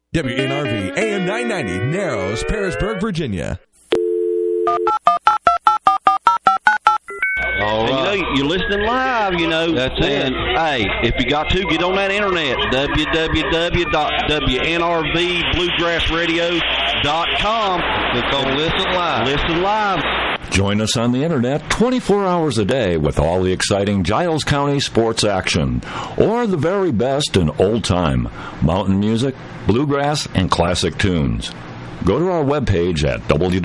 WNRV AM 990, Narrows, Parisburg, Virginia. All right. You're listening live, That's it. Hey, if you got to, get on that internet, www.wnrbluegrassradio.com. Click on Listen Live. Listen live. Join us on the internet 24 hours a day with all the exciting Giles County sports action, or the very best in old time mountain music, bluegrass, and classic tunes. Go to our webpage at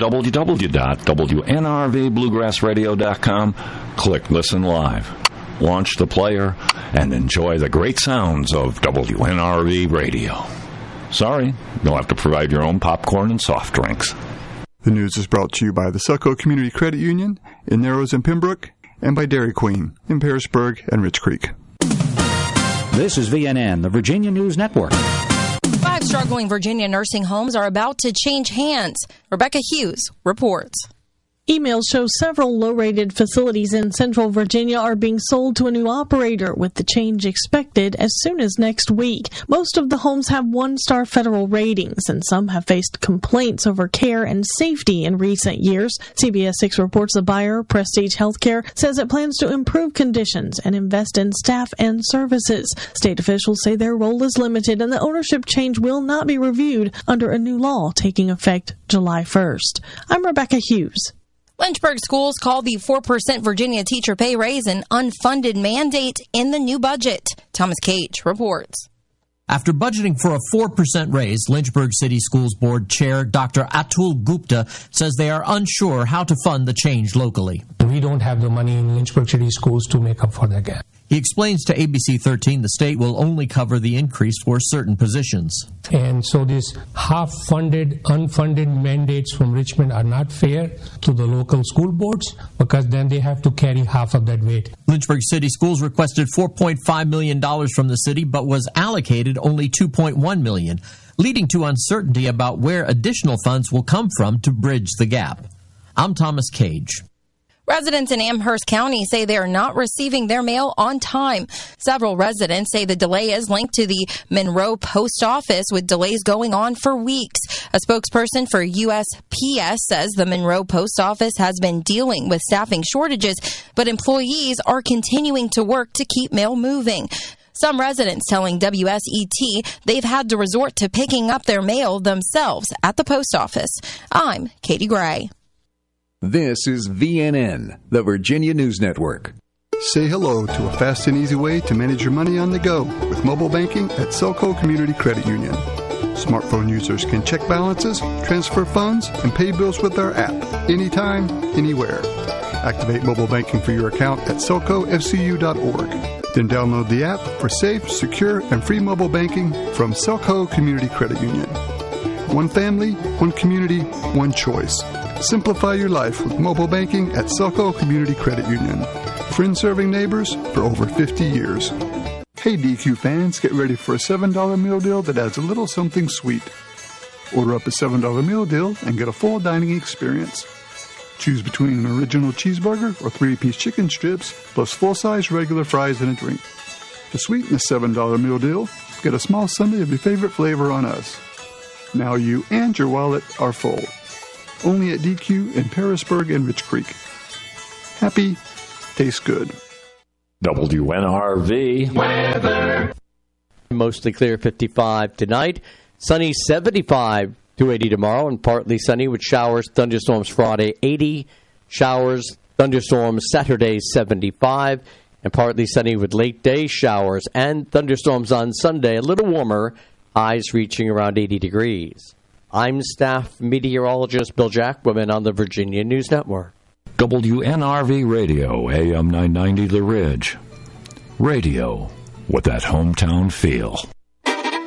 www.wnrbluegrassradio.com, click Listen Live, launch the player, and enjoy the great sounds of WNRV Radio. Sorry, you'll have to provide your own popcorn and soft drinks. The news is brought to you by the Selco Community Credit Union in Narrows and Pembroke, and by Dairy Queen in Parisburg and Rich Creek. This is VNN, the Virginia News Network. 5 struggling Virginia nursing homes are about to change hands. Rebecca Hughes reports. Emails show several low-rated facilities in central Virginia are being sold to a new operator, with the change expected as soon as next week. Most of the homes have 1-star federal ratings, and some have faced complaints over care and safety in recent years. CBS 6 reports the buyer, Prestige Healthcare, says it plans to improve conditions and invest in staff and services. State officials say their role is limited, and the ownership change will not be reviewed under a new law taking effect July 1st. I'm Rebecca Hughes. Lynchburg schools call the 4% Virginia teacher pay raise an unfunded mandate in the new budget. Thomas Cage reports. After budgeting for a 4% raise, Lynchburg City Schools Board Chair Dr. Atul Gupta says they are unsure how to fund the change locally. We don't have the money in Lynchburg City Schools to make up for that gap. He explains to ABC 13 the state will only cover the increase for certain positions. And so these half-funded, unfunded mandates from Richmond are not fair to the local school boards, because then they have to carry half of that weight. Lynchburg City Schools requested $4.5 million from the city, but was allocated only $2.1 million, leading to uncertainty about where additional funds will come from to bridge the gap. I'm Thomas Cage. Residents in Amherst County say they are not receiving their mail on time. Several residents say the delay is linked to the Monroe Post Office, with delays going on for weeks. A spokesperson for USPS says the Monroe Post Office has been dealing with staffing shortages, but employees are continuing to work to keep mail moving. Some residents telling WSET they've had to resort to picking up their mail themselves at the post office. I'm Katie Gray. This is VNN, the Virginia News Network. Say hello to a fast and easy way to manage your money on the go with mobile banking at Selco Community Credit Union. Smartphone users can check balances, transfer funds, and pay bills with our app anytime, anywhere. Activate mobile banking for your account at selcofcu.org. Then download the app for safe, secure, and free mobile banking from Selco Community Credit Union. One family, one community, one choice. Simplify your life with mobile banking at Selco Community Credit Union. Friends serving neighbors for over 50 years. Hey DQ fans, get ready for a $7 meal deal that adds a little something sweet. Order up a $7 meal deal and get a full dining experience. Choose between an original cheeseburger or 3-piece chicken strips, plus full-size regular fries and a drink. To sweeten the $7 meal deal, get a small sundae of your favorite flavor on us. Now you and your wallet are full. Only at DQ in Parisburg and Rich Creek. Happy, tastes good. WNRV Weather. Mostly clear, 55 tonight. Sunny, 75 to 80 tomorrow, and partly sunny with showers, thunderstorms Friday, 80. Showers, thunderstorms Saturday, 75. And partly sunny with late day showers and thunderstorms on Sunday, a little warmer, highs reaching around 80 degrees. I'm staff meteorologist Bill Jacquemin on the Virginia News Network. WNRV Radio, AM 990 The Ridge. Radio with that hometown feel.